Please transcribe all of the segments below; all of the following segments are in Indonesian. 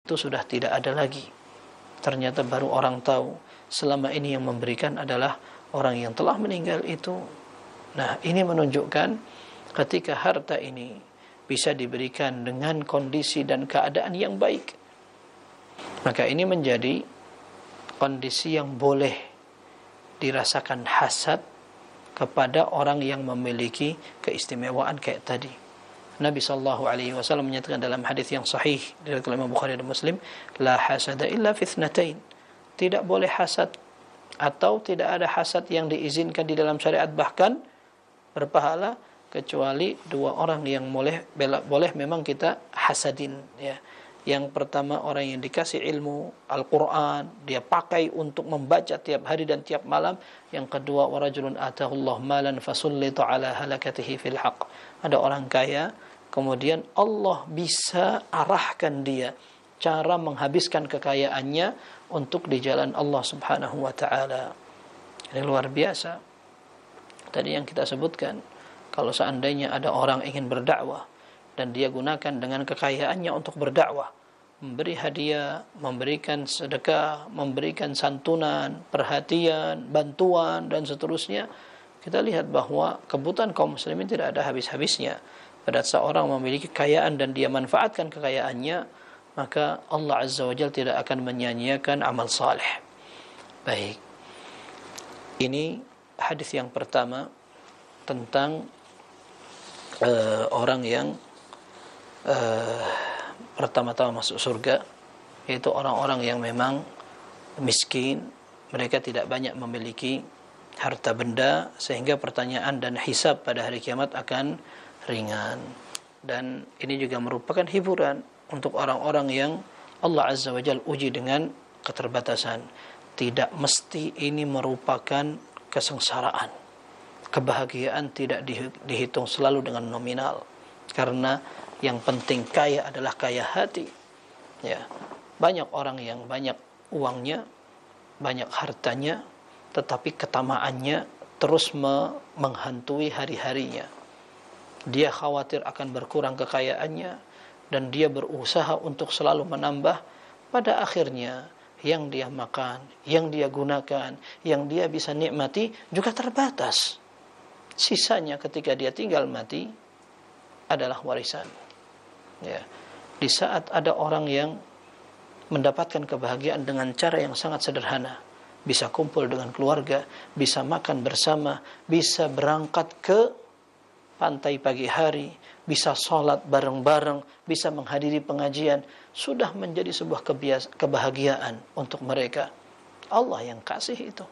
itu sudah tidak ada lagi. Ternyata baru orang tahu selama ini yang memberikan adalah orang yang telah meninggal itu. Nah, ini menunjukkan ketika harta ini bisa diberikan dengan kondisi dan keadaan yang baik, maka ini menjadi kondisi yang boleh dirasakan hasad kepada orang yang memiliki keistimewaan kayak tadi. Nabi SAW menyatakan dalam hadis yang sahih dari Imam Bukhari dan Muslim, la hasada illa fi itsnatain. Tidak boleh hasad atau tidak ada hasad yang diizinkan di dalam syariat bahkan berpahala kecuali dua orang yang boleh memang kita hasadin, ya. Yang pertama, orang yang dikasih ilmu Al-Quran, dia pakai untuk membaca tiap hari dan tiap malam. Yang kedua, warajulun atahullah malan fasullita ala halakatihi fil haq. Ada orang kaya, kemudian Allah bisa arahkan dia cara menghabiskan kekayaannya untuk di jalan Allah subhanahu wa ta'ala. Ini luar biasa. Tadi yang kita sebutkan, kalau seandainya ada orang ingin berdakwah dan dia gunakan dengan kekayaannya untuk berdakwah, memberi hadiah, memberikan sedekah, memberikan santunan, perhatian, bantuan, dan seterusnya, kita lihat bahwa kebutuhan kaum muslimin tidak ada habis-habisnya. Pada saat seorang memiliki kekayaan dan dia manfaatkan kekayaannya, maka Allah Azza wa Jalla tidak akan menyia-nyiakan amal saleh. Baik, ini hadis yang pertama tentang orang yang pertama-tama masuk surga, yaitu orang-orang yang memang miskin, mereka tidak banyak memiliki harta benda, sehingga pertanyaan dan hisab pada hari kiamat akan ringan. Dan ini juga merupakan hiburan untuk orang-orang yang Allah Azza wa Jalla uji dengan keterbatasan. Tidak mesti ini merupakan kesengsaraan. Kebahagiaan tidak dihitung selalu dengan nominal, karena yang penting kaya adalah kaya hati. Ya, banyak orang yang banyak uangnya, banyak hartanya, tetapi ketamaannya terus menghantui hari-harinya. Dia khawatir akan berkurang kekayaannya dan dia berusaha untuk selalu menambah. Pada akhirnya yang dia makan, yang dia gunakan, yang dia bisa nikmati juga terbatas. Sisanya ketika dia tinggal mati adalah warisan. Ya. Di saat ada orang yang mendapatkan kebahagiaan dengan cara yang sangat sederhana, bisa kumpul dengan keluarga, bisa makan bersama, bisa berangkat ke pantai pagi hari, bisa sholat bareng-bareng, bisa menghadiri pengajian, sudah menjadi sebuah kebahagiaan untuk mereka. Allah yang kasih itu.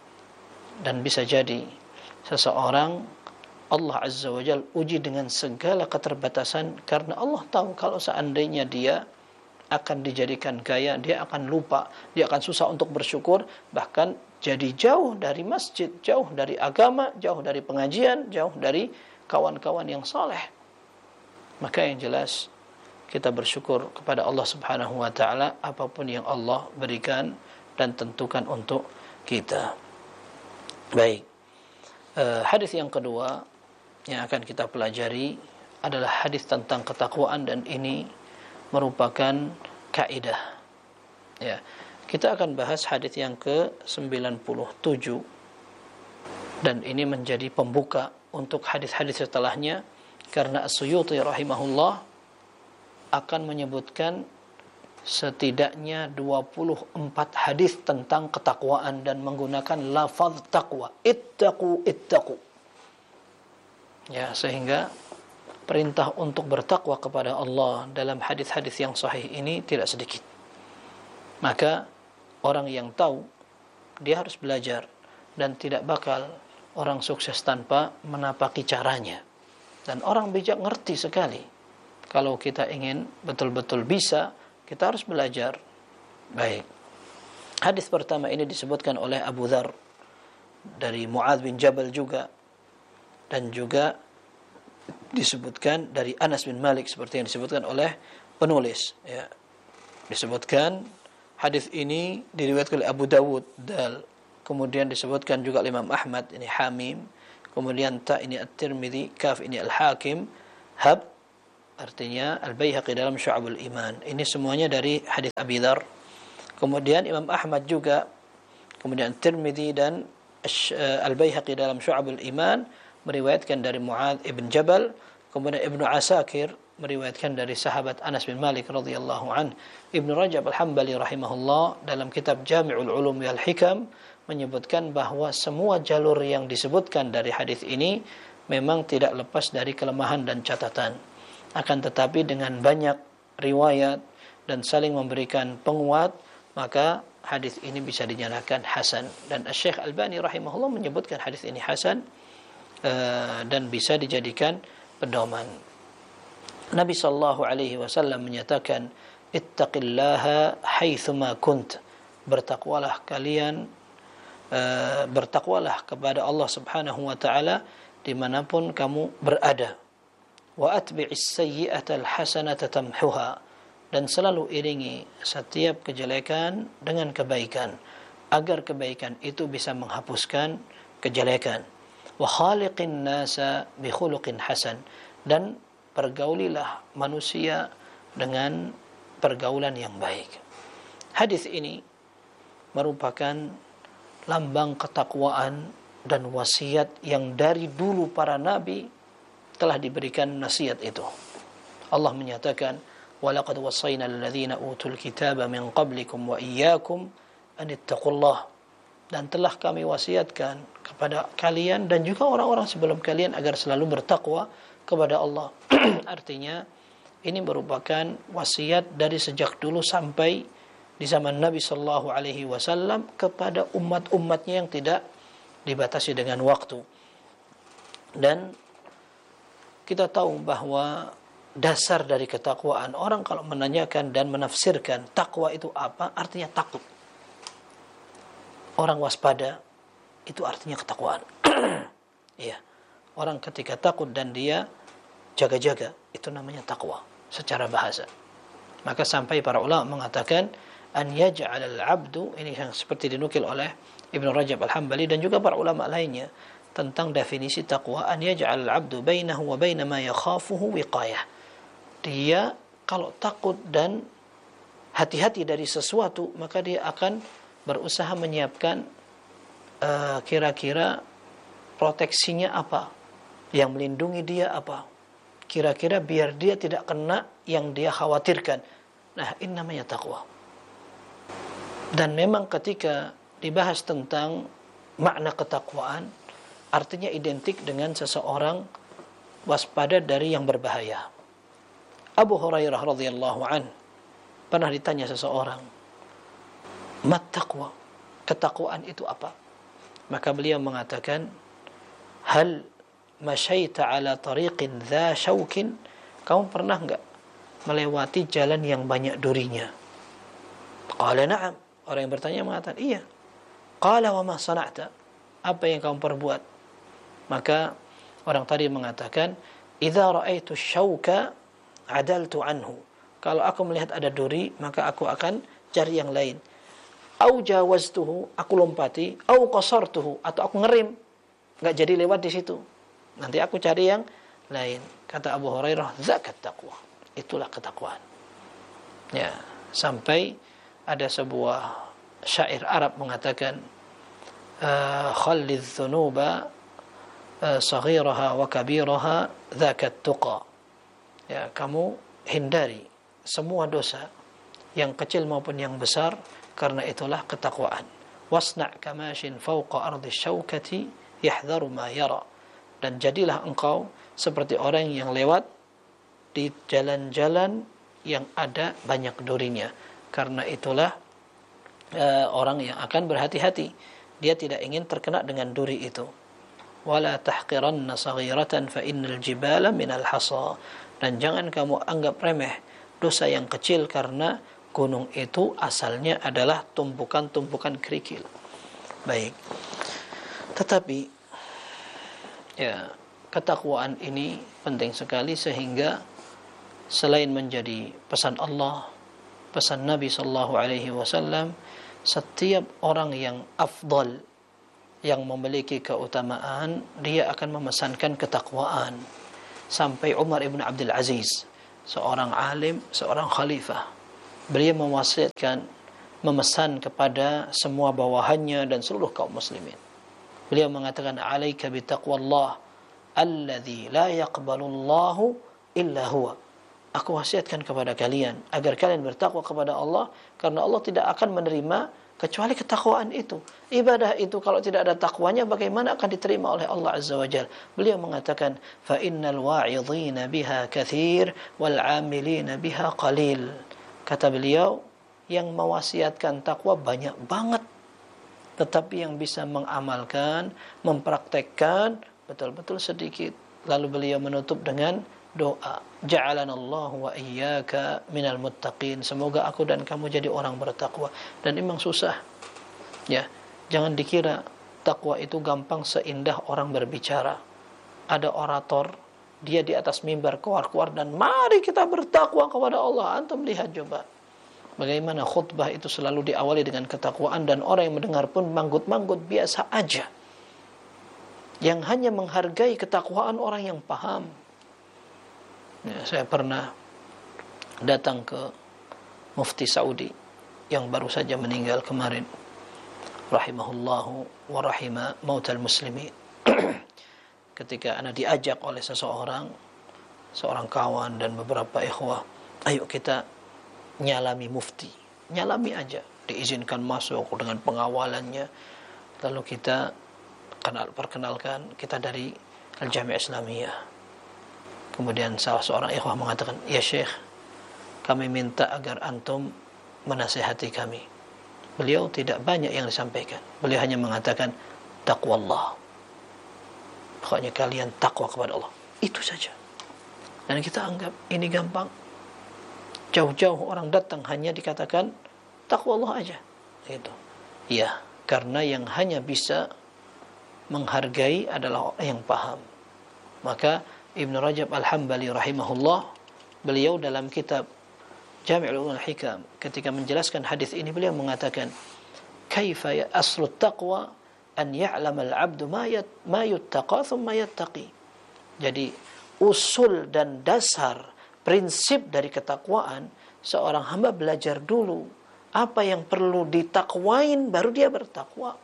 Dan bisa jadi seseorang Allah Azza wa Jalla uji dengan segala keterbatasan, karena Allah tahu kalau seandainya dia akan dijadikan kaya, dia akan lupa, dia akan susah untuk bersyukur, bahkan jadi jauh dari masjid, jauh dari agama, jauh dari pengajian, jauh dari kawan-kawan yang saleh. Maka yang jelas kita bersyukur kepada Allah Subhanahu wa taala apapun yang Allah berikan dan tentukan untuk kita. Baik. Hadis yang kedua yang akan kita pelajari adalah hadis tentang ketakwaan, dan ini merupakan kaidah. Ya. Kita akan bahas hadis yang ke-97, dan ini menjadi pembuka untuk hadis-hadis setelahnya, karena As-Suyuti rahimahullah akan menyebutkan setidaknya 24 hadis tentang ketakwaan dan menggunakan lafaz taqwa, ittaqu. Ya, sehingga perintah untuk bertakwa kepada Allah dalam hadis-hadis yang sahih ini tidak sedikit. Maka orang yang tahu, dia harus belajar, dan tidak bakal orang sukses tanpa menapaki caranya. Dan orang bijak ngerti sekali. Kalau kita ingin betul-betul bisa, kita harus belajar. Baik. Hadis pertama ini disebutkan oleh Abu Dzar dari Muadz bin Jabal juga, dan juga disebutkan dari Anas bin Malik seperti yang disebutkan oleh penulis. Ya. Disebutkan hadis ini diriwayatkan oleh Abu Dawud dal, kemudian disebutkan juga oleh Imam Ahmad ini hamim, kemudian ta ini At-Tirmidzi, kaf ini Al-Hakim, hab, artinya Al-Baihaqi dalam Syu'abul Iman. Ini semuanya dari hadis Abi Dzar. Kemudian Imam Ahmad juga, kemudian Tirmidzi dan Al-Baihaqi dalam Syu'abul Iman meriwayatkan dari Mu'adz ibn Jabal. Kemudian Ibnu Asakir meriwayatkan dari sahabat Anas bin Malik radhiyallahu an. Ibnu Rajab Al-Hambali rahimahullah dalam kitab Jami'ul Ulum wal Hikam menyebutkan bahwa semua jalur yang disebutkan dari hadis ini memang tidak lepas dari kelemahan dan catatan. Akan tetapi dengan banyak riwayat dan saling memberikan penguat, maka hadis ini bisa dinyatakan hasan. Dan Syekh Albani rahimahullah menyebutkan hadis ini hasan dan bisa dijadikan pedoman. Nabi sallallahu alaihi wasallam menyatakan, ittaqillaha haitsuma kunt. Bertakwalah kalian, bertakwalah kepada Allah Subhanahu wa taala dimanapun kamu berada. Wa atbi'is sayyi'atal hasanata tamhuha. Dan selalu iringi setiap kejelekan dengan kebaikan, agar kebaikan itu bisa menghapuskan kejelekan. Wa khaliqin nasa bi khuluqin hasan. Dan pergaulilah manusia dengan pergaulan yang baik. Hadis ini merupakan lambang ketakwaan dan wasiat yang dari dulu para nabi telah diberikan nasihat itu. Allah menyatakan, walaqad wassayna alladhina utul kitaba min qablikum wa iyyakum an ittaqullah. Dan telah kami wasiatkan kepada kalian dan juga orang-orang sebelum kalian agar selalu bertakwa kepada Allah. Artinya ini merupakan wasiat dari sejak dulu sampai di zaman Nabi sallallahu alaihi wasallam kepada umat-umatnya yang tidak dibatasi dengan waktu. Dan kita tahu bahwa dasar dari ketakwaan, orang kalau menanyakan dan menafsirkan takwa itu apa, artinya takut. Orang waspada itu artinya ketakwaan. Iya. Orang ketika takut dan dia jaga-jaga, itu namanya takwa secara bahasa. Maka sampai para ulama mengatakan an yaj'alal 'abdu, ini yang seperti dinukil oleh Ibnu Rajab Al-Hambali dan juga para ulama lainnya tentang definisi takwa, an yaj'alal 'abdu bainahu wa baina ma yakhafuhu wiqayah. Dia kalau takut dan hati-hati dari sesuatu, maka dia akan berusaha menyiapkan kira-kira proteksinya apa, yang melindungi dia apa, kira-kira biar dia tidak kena yang dia khawatirkan. Nah, ini namanya takwa. Dan memang ketika dibahas tentang makna ketakwaan, artinya identik dengan seseorang waspada dari yang berbahaya. Abu Hurairah radhiyallahu an pernah ditanya seseorang, "Mat taqwa?" Ketakwaan itu apa? Maka beliau mengatakan, "Hal masyaita ala tariqin dha syaukin?" Kamu pernah enggak melewati jalan yang banyak durinya? Qala na'am. Orang yang bertanya mengatakan, "Iya." Qala wa ma sana'ta? Apa yang kamu perbuat? Maka orang tadi mengatakan, "Idza ra'aitu syauka adaltu anhu." Kalau aku melihat ada duri, maka aku akan cari yang lain. Au jawaztuhu, aku lompati, au qasartuhu, atau aku ngerem, enggak jadi lewat di situ. Nanti aku cari yang lain. Kata Abu Hurairah, zakat taqwa. Itulah ketakwaan. Ya, sampai ada sebuah syair Arab mengatakan, khallidz dzunuba saghiraha wa kabiraha zakat tuqa. Ya, kamu hindari semua dosa, yang kecil maupun yang besar, karena itulah ketakwaan. Wasna' kamashin fawqa ardi syaukati yahdharu ma yara. Dan jadilah engkau seperti orang yang lewat di jalan-jalan yang ada banyak durinya. Karena itulah orang yang akan berhati-hati. Dia tidak ingin terkena dengan duri itu. Wala tahqiranna saghiratan fa innal jibala minal hasa. Dan jangan kamu anggap remeh dosa yang kecil, karena gunung itu asalnya adalah tumpukan-tumpukan kerikil. Baik. Tetapi ya, ketakwaan ini penting sekali, sehingga selain menjadi pesan Allah, pesan Nabi sallallahu alaihi wasallam, setiap orang yang afdal, yang memiliki keutamaan, dia akan memesankan ketakwaan. Sampai Umar ibn Abdul Aziz seorang alim, seorang khalifah. Beliau mewasiatkan, memesan kepada semua bawahannya dan seluruh kaum muslimin. Beliau mengatakan, alaika bitaqwallah alladzi la yaqbalullahu illa huwa. Aku wasiatkan kepada kalian agar kalian bertakwa kepada Allah, karena Allah tidak akan menerima kecuali ketakwaan itu. Ibadah itu kalau tidak ada takwanya, bagaimana akan diterima oleh Allah Azza wa Jalla? Beliau mengatakan, fa innal wa'idhina biha katsir wal 'amilina biha qalil. Kata beliau, yang mewasiatkan takwa banyak banget, tetapi yang bisa mengamalkan, mempraktekkan betul-betul sedikit. Lalu beliau menutup dengan doa, ja'alanallahu wa iyyaka minal muttaqin. Semoga aku dan kamu jadi orang bertakwa. Dan memang susah. Ya, jangan dikira takwa itu gampang seindah orang berbicara. Ada orator, dia di atas mimbar keluar-keluar dan mari kita bertakwa kepada Allah. Antum lihat coba bagaimana khutbah itu selalu diawali dengan ketakwaan, dan orang yang mendengar pun manggut-manggut biasa aja. Yang hanya menghargai ketakwaan orang yang paham. Ya, saya pernah datang ke Mufti Saudi yang baru saja meninggal kemarin, rahimahullahu wa rahima mautal muslimin. Ketika ana diajak oleh seorang kawan dan beberapa ikhwah, ayo kita nyalami mufti, nyalami aja, diizinkan masuk dengan pengawalannya. Lalu kita perkenalkan, kita dari Al-Jami' Islamiyah. Kemudian salah seorang ikhwah mengatakan, ya Syekh, kami minta agar antum menasihati kami. Beliau tidak banyak yang disampaikan. Beliau hanya mengatakan, taqwallah. Pokoknya kalian takwa kepada Allah. Itu saja. Dan kita anggap ini gampang. Jauh-jauh orang datang hanya dikatakan, taqwallah aja. Gitu. Ya, karena yang hanya bisa menghargai adalah orang yang paham. Maka Ibnu Rajab Al-Hambali rahimahullah, beliau dalam kitab Jami' Ulumul Hikam ketika menjelaskan hadis ini, beliau mengatakan, kaifa ya aslu taqwa an ya'lam al-'abdu ma yuttaqa thumma yattaqi. Jadi usul dan dasar prinsip dari ketakwaan, seorang hamba belajar dulu apa yang perlu ditakwain baru dia bertakwa.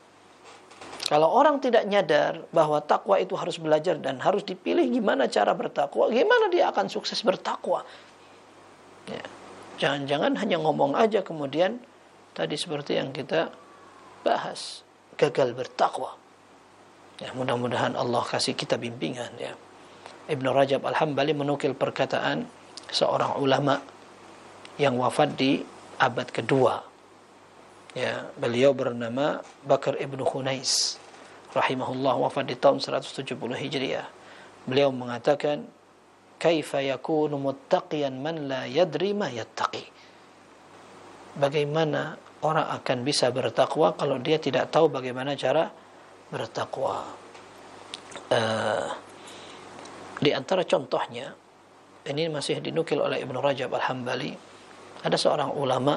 Kalau orang tidak nyadar bahwa takwa itu harus belajar dan harus dipilih gimana cara bertakwa, gimana dia akan sukses bertakwa? Ya. Jangan-jangan hanya ngomong aja kemudian tadi seperti yang kita bahas, gagal bertakwa. Ya, mudah-mudahan Allah kasih kita bimbingan. Ya. Ibnu Rajab Al-Hambali menukil perkataan seorang ulama yang wafat di abad kedua. Ya, beliau bernama Bakar ibnu Khunais rahimahullah, wafat di tahun 170 Hijriah. Beliau mengatakan, kaifa yakunu muttaqiyan man la yadri ma yattaqi. Bagaimana orang akan bisa bertakwa kalau dia tidak tahu bagaimana cara bertakwa? Di antara contohnya, ini masih dinukil oleh Ibnu Rajab Al-Hambali, ada seorang ulama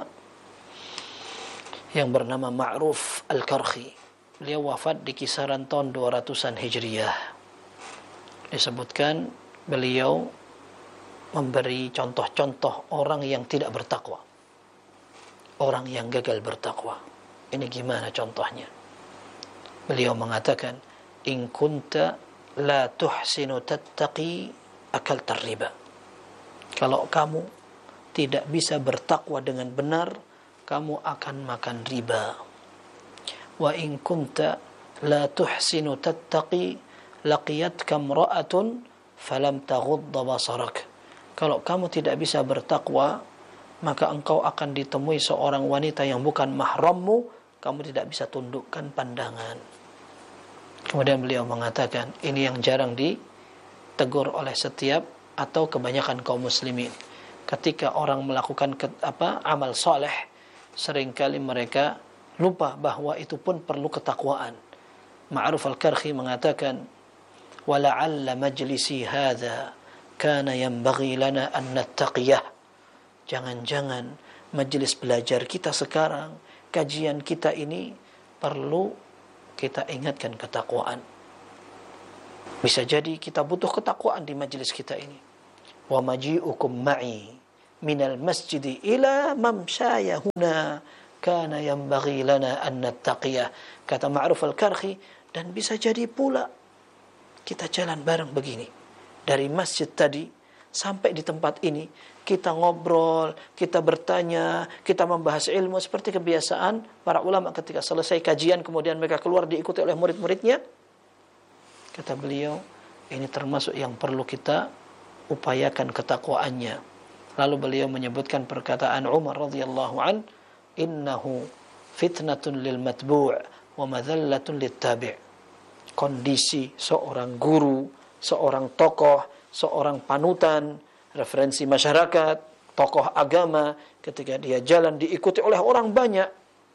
yang bernama Ma'ruf Al-Karkhi. Beliau wafat di kisaran tahun 200-an Hijriah. Disebutkan beliau memberi contoh-contoh orang yang tidak bertakwa, orang yang gagal bertakwa. Ini gimana contohnya? Beliau mengatakan, in kunta la tuhsinu tattaqi akalta riba. Kalau kamu tidak bisa bertakwa dengan benar, kamu akan makan riba. Wa in kunta la tuhsinu tattaqi laqiyatka imra'atun falam taghudda basarak. Kalau kamu tidak bisa bertakwa, maka engkau akan ditemui seorang wanita yang bukan mahrammu, kamu tidak bisa tundukkan pandangan. Kemudian beliau mengatakan, ini yang jarang ditegur oleh setiap atau kebanyakan kaum muslimin. Ketika orang melakukan amal soleh, seringkali mereka lupa bahwa itu pun perlu ketakwaan. Ma'ruf Al-Karkhi mengatakan, wala'alla majlisi hadha kana yanbaghi lana an nattaqiyah. Jangan-jangan majelis belajar kita sekarang, kajian kita ini perlu kita ingatkan ketakwaan. Bisa jadi kita butuh ketakwaan di majelis kita ini. wa maji'ukum ma'i minal masjidi ila mamsyaya huna kana yanbaghi lana an nattaqiyah, kata Ma'ruf al-Karhi. Dan bisa jadi pula kita jalan bareng begini dari masjid tadi sampai di tempat ini, kita ngobrol, kita bertanya, kita membahas ilmu seperti kebiasaan para ulama ketika selesai kajian kemudian mereka keluar diikuti oleh murid-muridnya. Kata beliau, ini termasuk yang perlu kita upayakan ketakwaannya. Lalu beliau menyebutkan perkataan Umar radhiyallahu an, innahu fitnatun lil matbu' wa madhallatun lit tabi'. Kondisi seorang guru, seorang tokoh, seorang panutan, referensi masyarakat, tokoh agama, ketika dia jalan diikuti oleh orang banyak,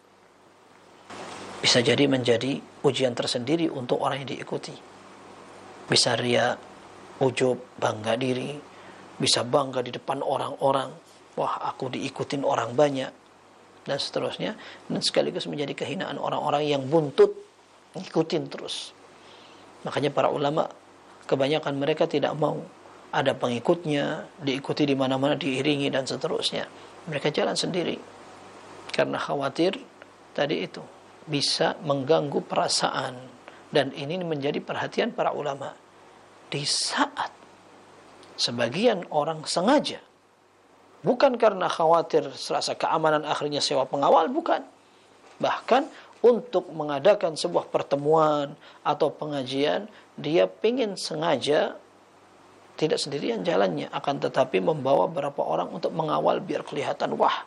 bisa jadi menjadi ujian tersendiri untuk orang yang diikuti. Bisa ria, ujub, bangga diri, bisa bangga di depan orang-orang, wah aku diikutin orang banyak, dan seterusnya, dan sekaligus menjadi kehinaan orang-orang yang buntut ngikutin terus. Makanya para ulama kebanyakan mereka tidak mau ada pengikutnya, diikuti di mana-mana, diiringi dan seterusnya. Mereka jalan sendiri karena khawatir tadi itu bisa mengganggu perasaan. Dan ini menjadi perhatian para ulama. Di saat sebagian orang sengaja, bukan karena khawatir serasa keamanan akhirnya sewa pengawal, bukan. Bahkan untuk mengadakan sebuah pertemuan atau pengajian, dia ingin sengaja tidak sendirian jalannya, akan tetapi membawa beberapa orang untuk mengawal biar kelihatan wah.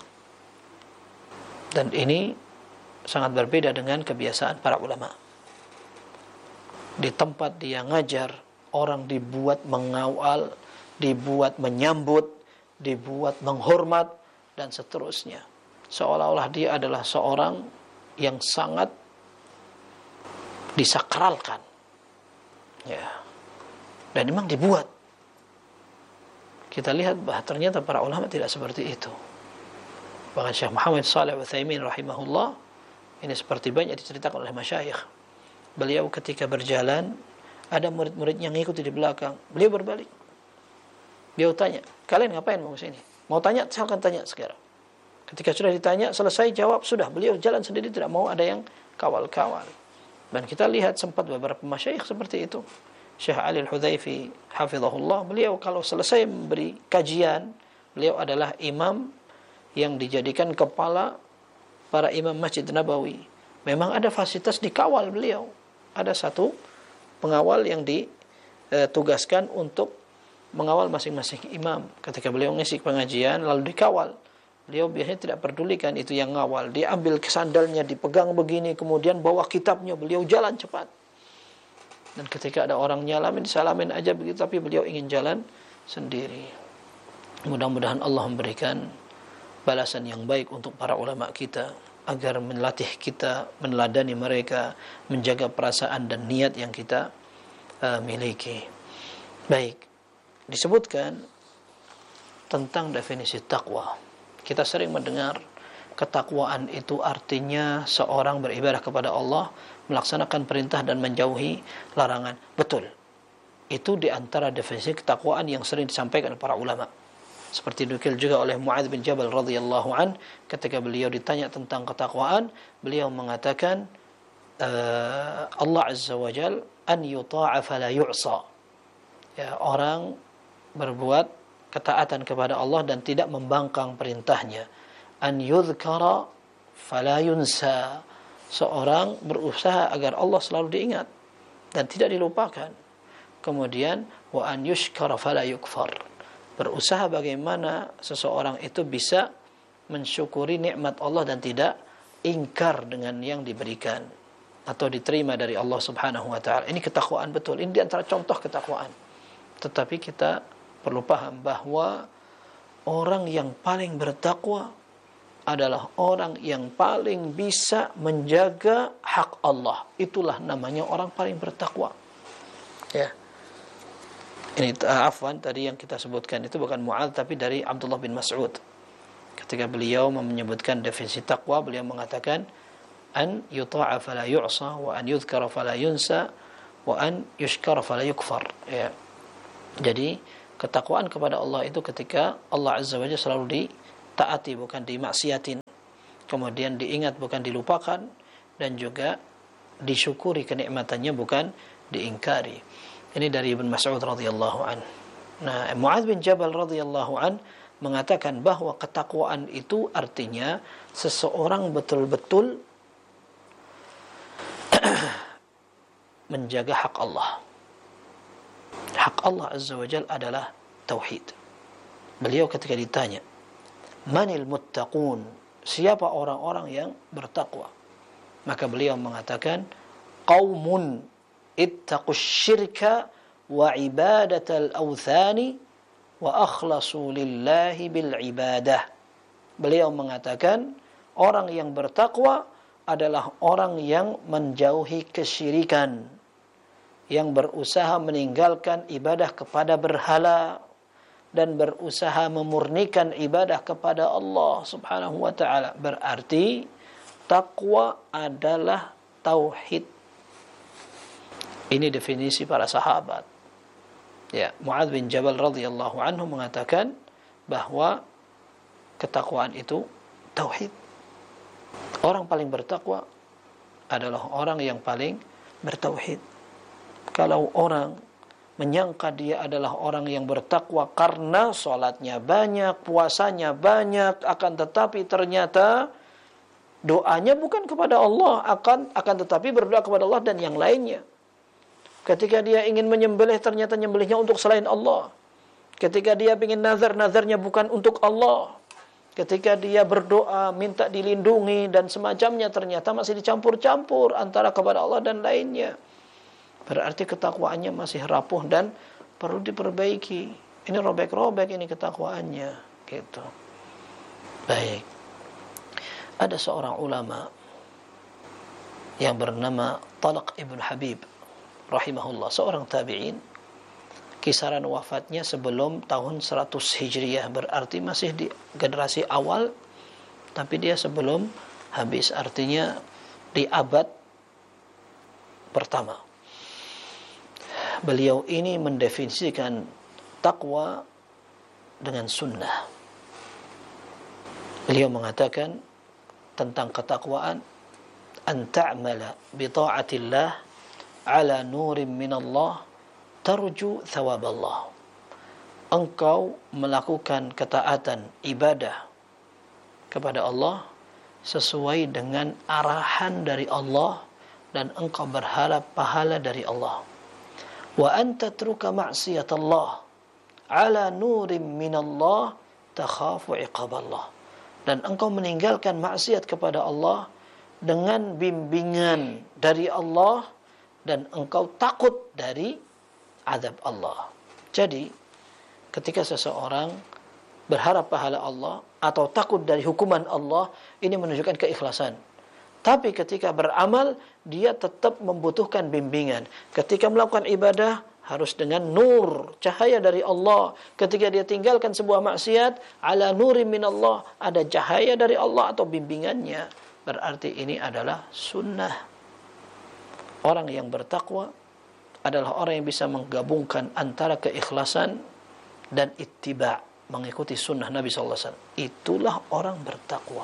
Dan ini sangat berbeda dengan kebiasaan para ulama. Di tempat dia ngajar, orang dibuat mengawal, dibuat menyambut, dibuat menghormat, dan seterusnya. Seolah-olah dia adalah seorang yang sangat disakralkan, ya. Dan memang dibuat. Kita lihat bahwa ternyata para ulama tidak seperti itu. Bahkan Syekh Muhammad Shalih Al-Utsaimin rahimahullah, ini seperti banyak diceritakan oleh masyayikh. Beliau ketika berjalan, ada murid-murid yang ngikuti di belakang. Beliau berbalik. Beliau tanya, kalian ngapain mau ke sini? Mau tanya, silakan tanya sekarang. Ketika sudah ditanya, selesai jawab, sudah. Beliau jalan sendiri, tidak mau ada yang kawal-kawal. Dan kita lihat sempat beberapa masyayikh seperti itu. Syekh Ali Al-Hudhaifi hafizahullah, beliau kalau selesai memberi kajian, beliau adalah imam yang dijadikan kepala para imam Masjid Nabawi. Memang ada fasilitas dikawal beliau. Ada satu pengawal yang ditugaskan untuk mengawal masing-masing imam. Ketika beliau ngisi pengajian lalu dikawal, beliau biasanya tidak pedulikan itu yang ngawal. Dia ambil sandalnya, dipegang begini, kemudian bawa kitabnya, beliau jalan cepat. Dan ketika ada orang nyalamin, salamin aja begitu, tapi beliau ingin jalan sendiri. Mudah-mudahan Allah memberikan balasan yang baik untuk para ulama kita, agar melatih kita, meneladani mereka, menjaga perasaan dan niat yang kita miliki. Baik, disebutkan tentang definisi takwa. Kita sering mendengar ketakwaan itu artinya seorang beribadah kepada Allah, melaksanakan perintah dan menjauhi larangan. Betul. Itu di antara definisi ketakwaan yang sering disampaikan oleh para ulama. Seperti dinukil juga oleh Mu'adz bin Jabal radhiyallahu an, ketika beliau ditanya tentang ketakwaan, beliau mengatakan Allah azza wa jal an yuta'a fala yu'sa. Ya, orang berbuat ketaatan kepada Allah dan tidak membangkang perintahnya. An yudhkara fala yunsa. Seorang berusaha agar Allah selalu diingat dan tidak dilupakan. Kemudian wa an yushkara fala yukfar. Berusaha bagaimana seseorang itu bisa mensyukuri nikmat Allah dan tidak ingkar dengan yang diberikan atau diterima dari Allah Subhanahu wa taala. Ini ketakwaan betul. Ini di antara contoh ketakwaan. Tetapi kita perlu paham bahwa orang yang paling bertakwa adalah orang yang paling bisa menjaga hak Allah. Itulah namanya orang paling bertakwa. Ya. Ini afwan tadi yang kita sebutkan itu bukan Mu'adz tapi dari Abdullah bin Mas'ud. Ketika beliau menyebutkan definisi takwa, beliau mengatakan an yuta'a fala yu'sa wa an yudhkara fala yunsa wa an yushkara fala yukfar. Ya. Jadi Ketakwaan kepada Allah itu ketika Allah Azza wa Jalla selalu ditaati, bukan dimaksiatin. Kemudian diingat, bukan dilupakan. Dan juga disyukuri kenikmatannya, bukan diingkari. Ini dari Ibn Mas'ud radhiyallahu an. Nah, Mu'adz bin Jabal radhiyallahu an mengatakan bahwa ketakwaan itu artinya seseorang betul-betul menjaga hak Allah. Hak Allah Azza wa Jalla adalah tauhid. Beliau ketika ditanya, "Manil muttaqun?" Siapa orang-orang yang bertakwa? Maka beliau mengatakan, "Qaumun ittaqus syirka wa ibadatal awthani wa akhlasu lillahi bil ibadah." Beliau mengatakan, orang yang bertakwa adalah orang yang menjauhi kesyirikan, yang berusaha meninggalkan ibadah kepada berhala dan berusaha memurnikan ibadah kepada Allah Subhanahu wa taala. Berarti takwa adalah tauhid. Ini definisi para sahabat. Ya, Mu'adz bin Jabal radhiyallahu anhu mengatakan bahwa ketakwaan itu tauhid. Orang paling bertakwa adalah orang yang paling bertauhid. Kalau orang menyangka dia adalah orang yang bertakwa karena sholatnya banyak, puasanya banyak, akan tetapi ternyata doanya bukan kepada Allah, akan tetapi berdoa kepada Allah dan yang lainnya. Ketika dia ingin menyembelih, ternyata nyembelihnya untuk selain Allah. Ketika dia ingin nazar, nazarnya bukan untuk Allah. Ketika dia berdoa, minta dilindungi dan semacamnya, ternyata masih dicampur-campur antara kepada Allah dan lainnya. Berarti ketakwaannya masih rapuh dan perlu diperbaiki. Ini robek-robek ini ketakwaannya, gitu. Baik. Ada seorang ulama yang bernama Talq ibn Habib rahimahullah, seorang tabi'in. Kisaran wafatnya sebelum tahun 100 Hijriah, berarti masih di generasi awal, tapi dia sebelum habis, artinya di abad pertama. Beliau ini mendefinisikan takwa dengan sunnah. Beliau mengatakan tentang ketakwaan, an ta'mala bi ta'atillah ala nurin minallah tarju thawab Allah. Engkau melakukan ketaatan ibadah kepada Allah sesuai dengan arahan dari Allah dan engkau berharap pahala dari Allah. Wa anta tatruka ma'siyat Allah ala nurin minallah takhafu iqab Allah. Dan engkau meninggalkan maksiat kepada Allah dengan bimbingan dari Allah dan engkau takut dari azab Allah. Jadi ketika seseorang berharap pahala Allah atau takut dari hukuman Allah, ini menunjukkan keikhlasan. Tapi ketika beramal, dia tetap membutuhkan bimbingan. Ketika melakukan ibadah, harus dengan nur, cahaya dari Allah. Ketika dia tinggalkan sebuah maksiat, ala nurin minallah, ada cahaya dari Allah atau bimbingannya. Berarti ini adalah sunnah. Orang yang bertakwa adalah orang yang bisa menggabungkan antara keikhlasan dan ittiba', mengikuti sunnah Nabi SAW. Itulah orang bertakwa.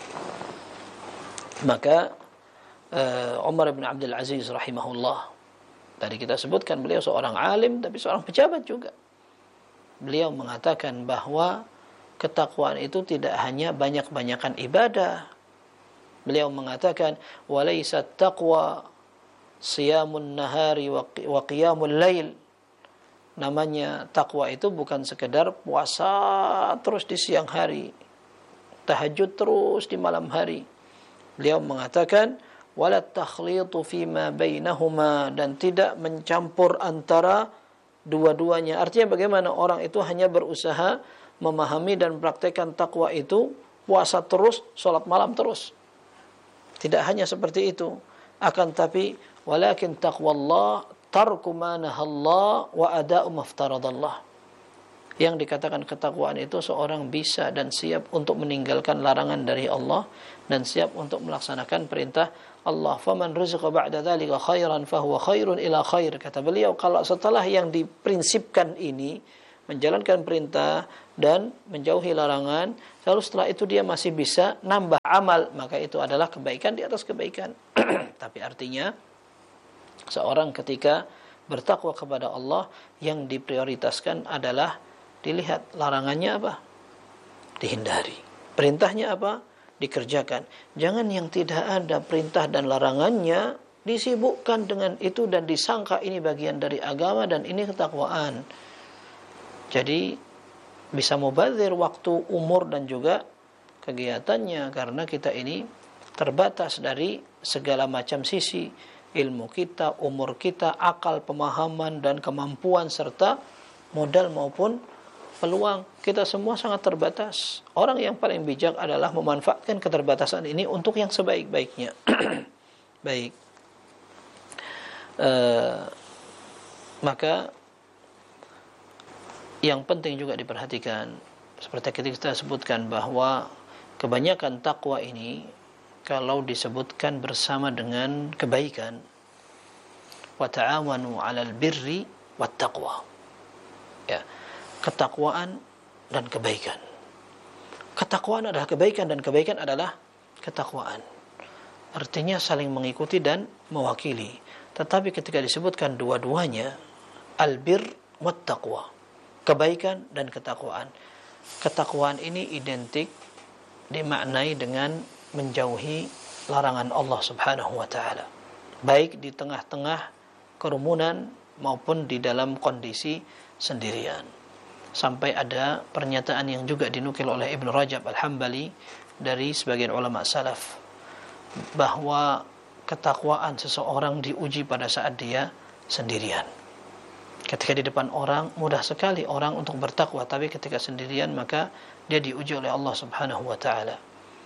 Maka Umar bin Abdul Aziz rahimahullah, tadi kita sebutkan beliau seorang alim tapi seorang pejabat juga. Beliau mengatakan bahwa ketakwaan itu tidak hanya banyak-banyakan ibadah. Beliau mengatakan walaysat taqwa siyamun nahari wa qiyamul lail. Namanya takwa itu bukan sekedar puasa terus di siang hari, tahajud terus di malam hari. Beliau mengatakan wala takhlitu fima bainahuma, dan tidak mencampur antara dua-duanya. Artinya bagaimana orang itu hanya berusaha memahami dan praktekkan takwa itu, puasa terus, salat malam terus. Tidak hanya seperti itu, akan tapi walakin taqwallah tarku ma nahallah wa ada'u maftaradallah. Yang dikatakan ketakwaan itu seorang bisa dan siap untuk meninggalkan larangan dari Allah dan siap untuk melaksanakan perintah Allah. Faman rizqa ba'da dzalika khairan fahuwa khairun ila khair. Kata beliau, kalau setelah yang diprinsipkan ini menjalankan perintah dan menjauhi larangan, lalu setelah itu dia masih bisa nambah amal, maka itu adalah kebaikan di atas kebaikan. Tapi artinya seorang ketika bertakwa kepada Allah, yang diprioritaskan adalah dilihat larangannya apa, dihindari. Perintahnya apa, dikerjakan. Jangan yang tidak ada perintah dan larangannya disibukkan dengan itu dan disangka ini bagian dari agama dan ini ketakwaan. Jadi bisa mubazir waktu, umur dan juga kegiatannya, karena kita ini terbatas dari segala macam sisi, ilmu kita, umur kita, akal, pemahaman dan kemampuan serta modal maupun peluang. Kita semua sangat terbatas. Orang yang paling bijak adalah memanfaatkan keterbatasan ini untuk yang sebaik-baiknya. Baik. Maka yang penting juga diperhatikan, seperti kita sebutkan bahwa kebanyakan takwa ini kalau disebutkan bersama dengan kebaikan, wa ta'awanu 'alal birri wat taqwa. Ya, ketakwaan dan kebaikan. Ketakwaan adalah kebaikan dan kebaikan adalah ketakwaan. Artinya saling mengikuti dan mewakili. Tetapi ketika disebutkan dua-duanya, albir wat taqwa, kebaikan dan ketakwaan. Ketakwaan ini identik dimaknai dengan menjauhi larangan Allah Subhanahu wa taala, baik di tengah-tengah kerumunan maupun di dalam kondisi sendirian. Sampai ada pernyataan yang juga dinukil oleh Ibnu Rajab Al-Hambali dari sebagian ulama salaf, bahwa ketakwaan seseorang diuji pada saat dia sendirian. Ketika di depan orang, mudah sekali orang untuk bertakwa, tapi ketika sendirian maka dia diuji oleh Allah Subhanahu wa taala.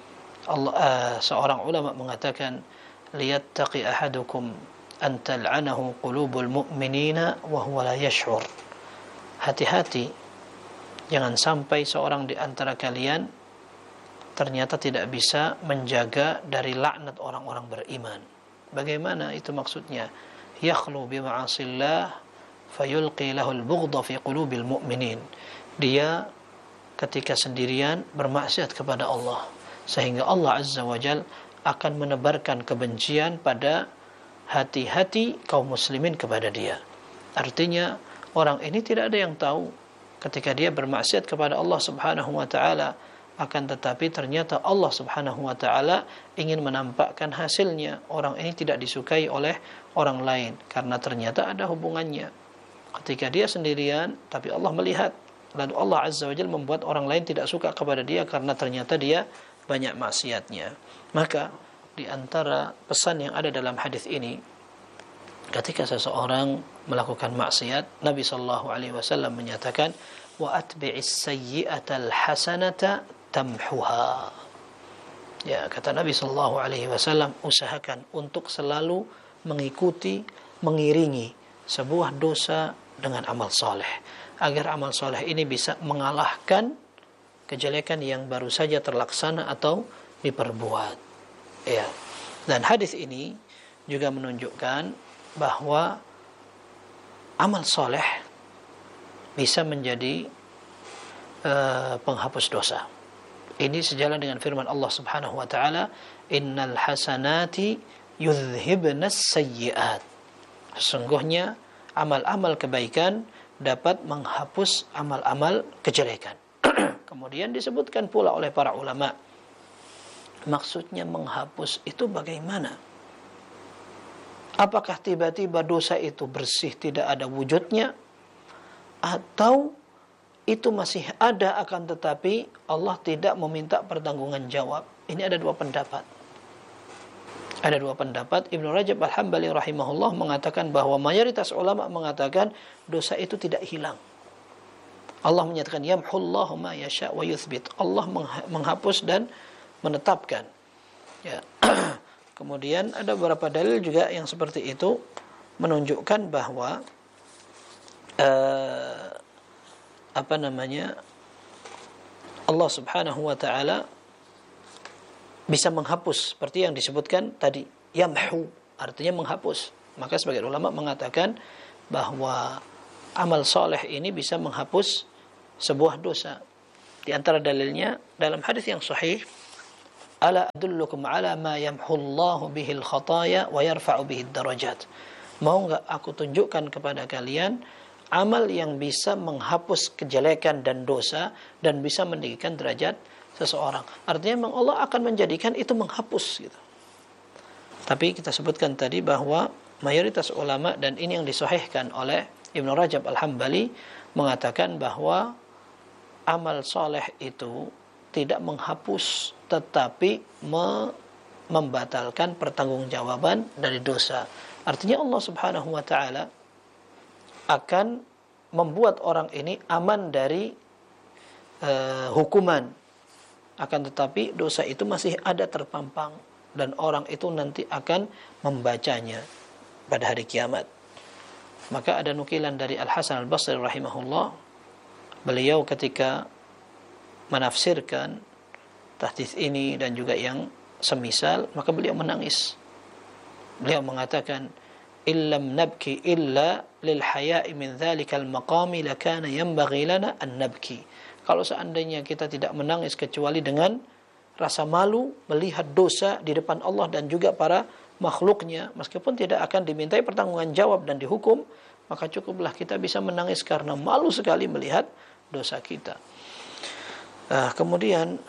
Seorang ulama mengatakan, liyattaqi ahadukum an tal'anahu qulubul mu'minina wa huwa la yash'ur. Hati-hati, jangan sampai seorang di antara kalian ternyata tidak bisa menjaga dari laknat orang-orang beriman. Bagaimana itu maksudnya? Yakhlu bi ma'asillah fayulqi lahul bughdha fi qulubil mu'minin. Dia ketika sendirian bermaksiat kepada Allah, sehingga Allah Azza wa Jal akan menebarkan kebencian pada hati-hati kaum muslimin kepada dia. Artinya orang ini tidak ada yang tahu ketika dia bermaksiat kepada Allah Subhanahu wa taala, akan tetapi ternyata Allah Subhanahu wa taala ingin menampakkan hasilnya. Orang ini tidak disukai oleh orang lain karena ternyata ada hubungannya. Ketika dia sendirian, tapi Allah melihat, lalu Allah Azza wa Jalla membuat orang lain tidak suka kepada dia karena ternyata dia banyak maksiatnya. Maka di antara pesan yang ada dalam hadis ini, ketika seseorang melakukan maksiat, Nabi sallallahu alaihi wasallam menyatakan, wa atbi'is sayyi'atal hasanata tamhuha. Ya, kata Nabi sallallahu alaihi wasallam, usahakan untuk selalu mengikuti, mengiringi sebuah dosa dengan amal soleh, agar amal soleh ini bisa mengalahkan kejelekan yang baru saja terlaksana atau diperbuat. Ya. Dan hadis ini juga menunjukkan bahwa amal soleh bisa menjadi penghapus dosa. Ini sejalan dengan firman Allah Subhanahu wa taala, innal hasanati yudhhibnas sayyi'at. Sesungguhnya amal-amal kebaikan dapat menghapus amal-amal kejelekan. Kemudian disebutkan pula oleh para ulama, maksudnya menghapus itu bagaimana? Apakah tiba-tiba dosa itu bersih, tidak ada wujudnya, atau itu masih ada akan tetapi Allah tidak meminta pertanggungan jawab? Ini ada dua pendapat. Ada dua pendapat. Ibnu Rajab Al-Hambali rahimahullah mengatakan bahwa mayoritas ulama mengatakan dosa itu tidak hilang. Allah menyatakan yamhullahu ma yasha wa yuthbit. Allah menghapus dan menetapkan. Ya. Kemudian ada beberapa dalil juga yang seperti itu menunjukkan bahwa Allah Subhanahu wa taala bisa menghapus seperti yang disebutkan tadi, yamhu artinya menghapus. Maka sebagian ulama mengatakan bahwa amal soleh ini bisa menghapus sebuah dosa. Di antara dalilnya dalam hadis yang sahih, ala adullukum ala ma yamhullahu bihil khataya wa yarfa'u bihid darajat. Mau enggak aku tunjukkan kepada kalian amal yang bisa menghapus kejelekan dan dosa dan bisa meninggikan derajat seseorang. Artinya memang Allah akan menjadikan itu menghapus gitu. Tapi kita sebutkan tadi bahwa mayoritas ulama, dan ini yang disahihkan oleh Ibnu Rajab Al-Hambali, mengatakan bahwa amal soleh itu tidak menghapus tetapi membatalkan pertanggungjawaban dari dosa. Artinya Allah Subhanahu wa taala akan membuat orang ini aman dari hukuman, akan tetapi dosa itu masih ada terpampang dan orang itu nanti akan membacanya pada hari kiamat. Maka ada nukilan dari Al-Hasan Al-Basri rahimahullah, beliau ketika menafsirkan hadis ini dan juga yang semisal, maka beliau menangis. Beliau mengatakan, illam nabki illa lil haya'i min dzalikal maqami lakana yanbaghi lana an nabki. Kalau seandainya kita tidak menangis kecuali dengan rasa malu melihat dosa di depan Allah dan juga para makhluknya, meskipun tidak akan dimintai pertanggungjawaban jawab dan dihukum, maka cukuplah kita bisa menangis karena malu sekali melihat dosa kita. Kemudian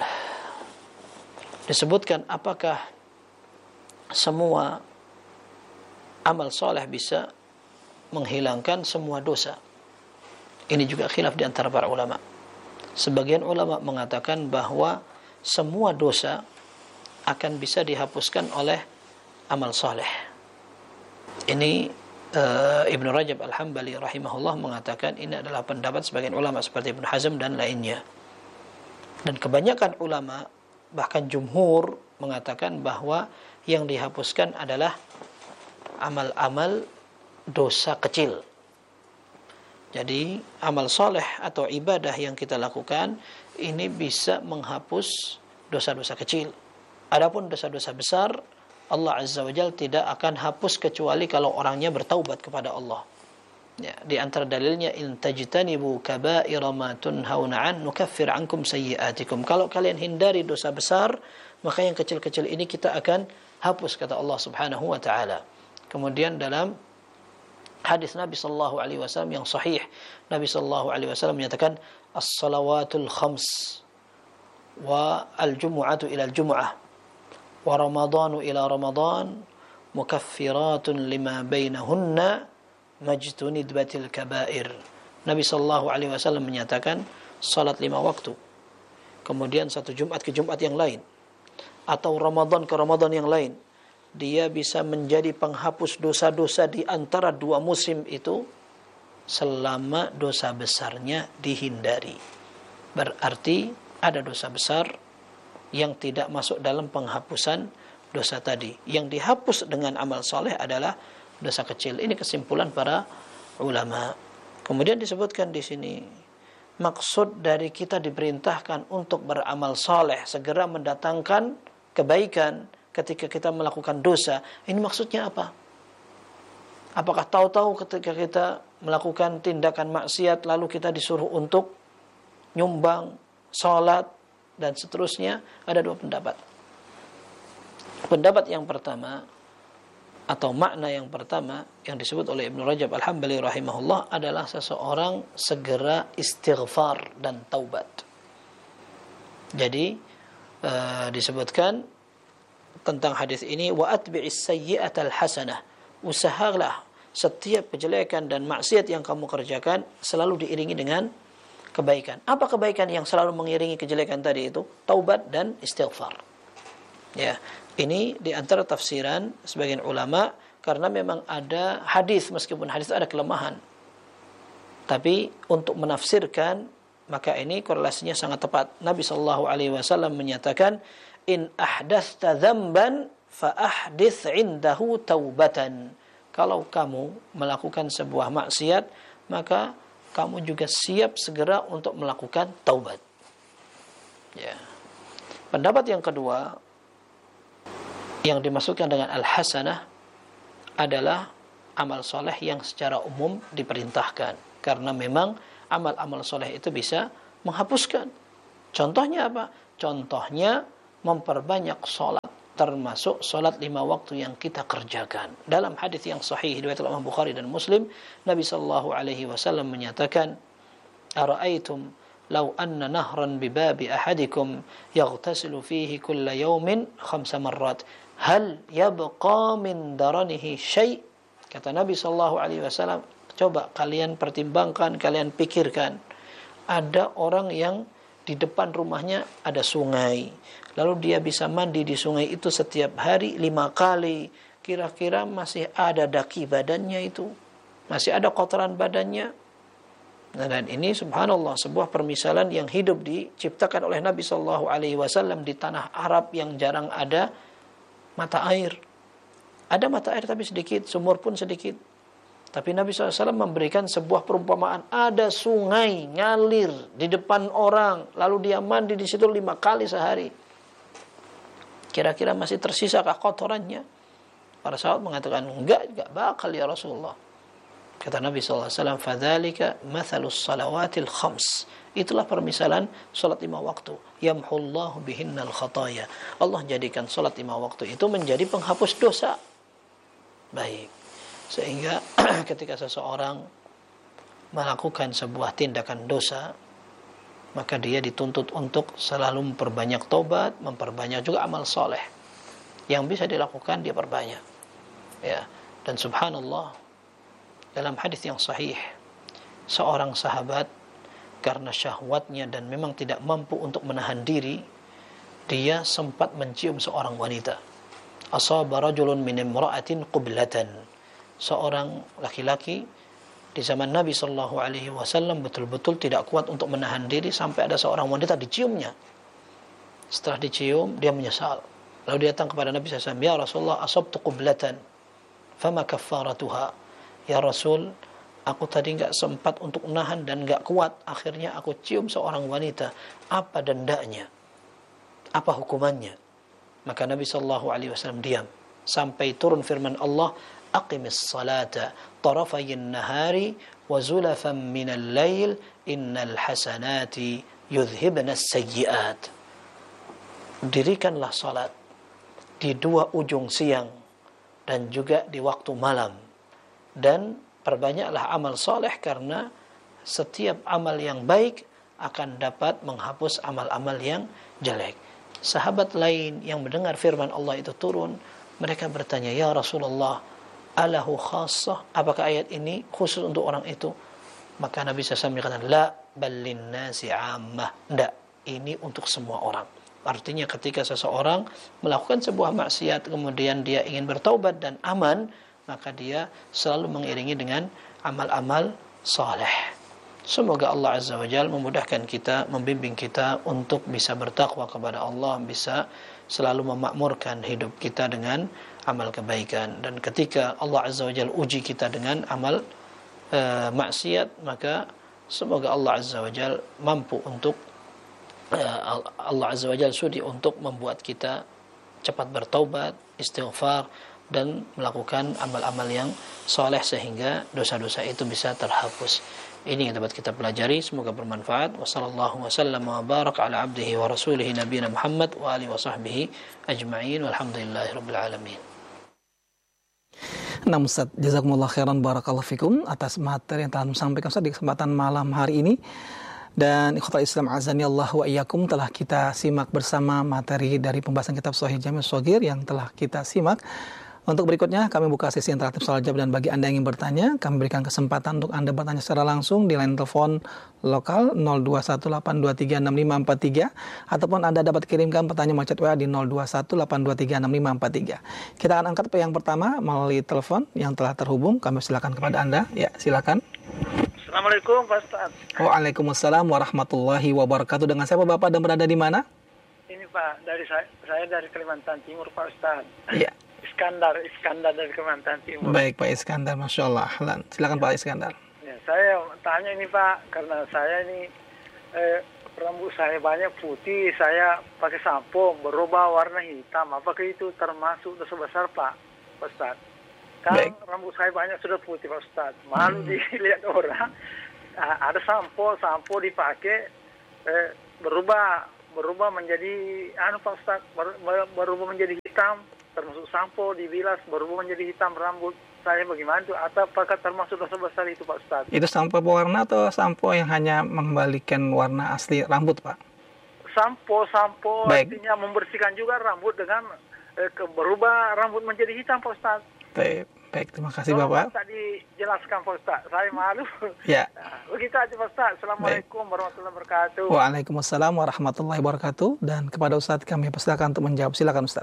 disebutkan apakah semua amal soleh bisa menghilangkan semua dosa. Ini juga khilaf di antara para ulama. Sebagian ulama mengatakan bahwa semua dosa akan bisa dihapuskan oleh amal soleh. Ini Ibnu Rajab Al-Hambali rahimahullah mengatakan ini adalah pendapat sebagian ulama seperti Ibnu Hazm dan lainnya. Dan kebanyakan ulama, bahkan jumhur, mengatakan bahwa yang dihapuskan adalah amal-amal dosa kecil. Jadi amal soleh atau ibadah yang kita lakukan ini bisa menghapus dosa-dosa kecil. Adapun dosa-dosa besar, Allah Azza wa Jalla tidak akan hapus kecuali kalau orangnya bertaubat kepada Allah. Ya, di antara dalilnya, in tajtanibu kaba'ira ma tunhauna an nukaffir ankum sayyi'atikum. Kalau kalian hindari dosa besar, maka yang kecil-kecil ini kita akan hapus, kata Allah Subhanahu wa taala. Kemudian dalam hadis Nabi sallallahu alaihi wasallam yang sahih, Nabi sallallahu alaihi wasallam menyatakan as-salawatul khams wa al-jumu'atu ila al-jumu'ah wa ramadhanu ila ramadan mukaffiratun lima bainahunna majtunidbatil kabair. Nabi sallallahu alaihi wasallam menyatakan salat 5 waktu, kemudian satu Jumat ke Jumat yang lain, atau Ramadan ke Ramadan yang lain, dia bisa menjadi penghapus dosa-dosa di antara 2 musim itu selama dosa besarnya dihindari. Berarti ada dosa besar yang tidak masuk dalam penghapusan dosa tadi. Yang dihapus dengan amal soleh adalah dosa kecil. Ini kesimpulan para ulama. Kemudian disebutkan di sini, maksud dari kita diperintahkan untuk beramal soleh, segera mendatangkan kebaikan ketika kita melakukan dosa. Ini maksudnya apa? Apakah tahu-tahu ketika kita melakukan tindakan maksiat lalu kita disuruh untuk nyumbang, sholat, dan seterusnya? Ada 2 pendapat. Pendapat yang pertama, atau makna yang pertama yang disebut oleh Ibnu Rajab Al-Hambali rahimahullah adalah seseorang segera istighfar dan taubat. Jadi disebutkan tentang hadis ini, wa atbi'is sayyi'atal hasanah, usahalah setiap kejelekan dan maksiat yang kamu kerjakan selalu diiringi dengan kebaikan. Apa kebaikan yang selalu mengiringi kejelekan tadi itu? Taubat dan istighfar. Ya, ini di antara tafsiran sebagian ulama, karena memang ada hadis, meskipun hadis ada kelemahan, tapi untuk menafsirkan maka ini korelasinya sangat tepat. Nabi sallallahu alaihi wasallam menyatakan, in ahdatsta dzamban fa ahdits indahu taubatan. Kalau kamu melakukan sebuah maksiat, maka kamu juga siap segera untuk melakukan taubat. Ya. Pendapat yang kedua yang dimasukkan dengan al-hasanah adalah amal soleh yang secara umum diperintahkan. karena memang amal-amal soleh itu bisa menghapuskan. Contohnya apa? Contohnya memperbanyak sholat, termasuk sholat 5 waktu yang kita kerjakan. Dalam hadis yang sahih riwayat Imam Bukhari dan Muslim, Nabi sallallahu alaihi wasallam menyatakan, "Ara'aitum law anna nahran bibabi ahadikum yaghtasilu fihi kulla yawmin 5 marrat, hal yabqa min daranihi syai'?" Kata Nabi sallallahu alaihi wasallam, coba kalian pertimbangkan, kalian pikirkan, ada orang yang di depan rumahnya ada sungai, lalu dia bisa mandi di sungai itu setiap hari 5 kali. Kira-kira masih ada daki badannya itu, masih ada kotoran badannya. Nah, dan ini subhanallah sebuah permisalan yang hidup diciptakan oleh Nabi sallallahu alaihi wasallam di tanah Arab yang jarang ada mata air. Ada mata air tapi sedikit, sumur pun sedikit. Tapi Nabi SAW memberikan sebuah perumpamaan. Ada sungai ngalir di depan orang, lalu dia mandi di situ 5 kali sehari. Kira-kira masih tersisakah kotorannya? Para sahabat mengatakan, enggak bakal ya Rasulullah. Kata Nabi SAW, "Fadzalika mathalus salawatil khams." Itulah permisalan salat 5 waktu. Yamhullahu bihinnal khataya. Allah jadikan salat 5 waktu itu menjadi penghapus dosa. Baik. Sehingga ketika seseorang melakukan sebuah tindakan dosa, maka dia dituntut untuk selalu memperbanyak taubat, memperbanyak juga amal soleh. Yang bisa dilakukan dia perbanyak. Ya. Dan subhanallah, dalam hadis yang sahih, seorang sahabat karena syahwatnya dan memang tidak mampu untuk menahan diri, dia sempat mencium seorang wanita. Asaba rajulun min imra'atin qublatan. Seorang laki-laki di zaman Nabi sallallahu alaihi wasallam betul-betul tidak kuat untuk menahan diri sampai ada seorang wanita diciumnya. Setelah dicium, dia menyesal. Lalu dia datang kepada Nabi sallallahu alaihi wasallam, "Ya Rasulullah, asabtu qublatan, fama kaffaratuha?" Ya Rasul, aku tadi enggak sempat untuk menahan dan enggak kuat, akhirnya aku cium seorang wanita. Apa dendanya? Apa hukumannya? Maka Nabi sallallahu alaihi wasallam diam sampai turun firman Allah, "Aqimis salata tarafayin nahari wa zulafan minal lail innal hasanati yudhibnas sayyiat." Dirikanlah salat di 2 ujung siang dan juga di waktu malam, dan perbanyaklah amal soleh karena setiap amal yang baik akan dapat menghapus amal-amal yang jelek. Sahabat lain yang mendengar firman Allah itu turun, mereka bertanya, "Ya Rasulullah, alahu khassah, apakah ayat ini khusus untuk orang itu?" Maka Nabi SAW mengatakan, "La ballin nasi ammah." Tidak, ini untuk semua orang. Artinya ketika seseorang melakukan sebuah maksiat kemudian dia ingin bertaubat dan aman, maka dia selalu mengiringi dengan amal-amal saleh. Semoga Allah Azza wa Jalla memudahkan kita, membimbing kita untuk bisa bertakwa kepada Allah, bisa selalu memakmurkan hidup kita dengan amal kebaikan. Dan ketika Allah Azza wa Jalla uji kita dengan amal maksiat, maka semoga Allah Azza wa Jalla mampu untuk Allah Azza wa Jalla sudi untuk membuat kita cepat bertaubat, istighfar, dan melakukan amal-amal yang soleh sehingga dosa-dosa itu bisa terhapus. Ini yang dapat kita pelajari, semoga bermanfaat. Wassallallahu wasallam wa baraka ala abdihi wa rasulihi nabiyina Muhammad wa alihi wa sahbihi ajma'in walhamdulillahirabbil alamin. Nah Ustaz, jazakumullah khairan barakallahu fikum atas materi yang telah disampaikan Ustaz di kesempatan malam hari ini. Dan ikhwatal Islam azani Allah wa iyyakum, telah kita simak bersama materi dari pembahasan kitab Shahih Jami' Shaghir yang telah kita simak. Untuk berikutnya kami buka sesi interaktif soal jawab, dan bagi Anda yang ingin bertanya, kami berikan kesempatan untuk Anda bertanya secara langsung di line telepon lokal 0218236543, ataupun Anda dapat kirimkan pertanyaan melalui chat WA di 0218236543. Kita akan angkat yang pertama melalui telepon yang telah terhubung. Kami silakan kepada Anda. Ya, silakan. Assalamualaikum Pak Ustaz. Waalaikumsalam warahmatullahi wabarakatuh. Dengan siapa Bapak dan berada di mana? Ini Pak, dari saya dari Kalimantan Timur Pak Ustaz. Iya. Iskandar dari Kalimantan Timur. Baik Pak Iskandar, Masya Allah. Silakan Pak Iskandar. Ya, saya tanya ini Pak, karena saya ini rambut saya banyak putih, saya pakai sampo berubah warna hitam. Apakah itu termasuk dosa besar Pak Ustaz? Kan Baik. rambut saya banyak sudah putih Pak Ustaz. Malu dilihat orang. ada sampo dipakai berubah menjadi Pak Ustaz, berubah menjadi hitam, termasuk sampo dibilas berubah menjadi hitam rambut saya, bagaimana itu? Atau apakah termasuk dosa besar itu Pak Ustaz? Itu sampo pewarna atau sampo yang hanya mengembalikan warna asli rambut, Pak? Sampo Baik. artinya membersihkan juga rambut dengan berubah rambut menjadi hitam Pak Ustaz. Baik, terima kasih Bapak. Tadi jelaskan Pak Ustaz, saya malu. Ya. Begitu aja Pak Ustaz. Assalamualaikum warahmatullahi wabarakatuh. Waalaikumsalam warahmatullahi wabarakatuh. Dan kepada Ustaz kami persilakan untuk menjawab. Silakan Ustaz.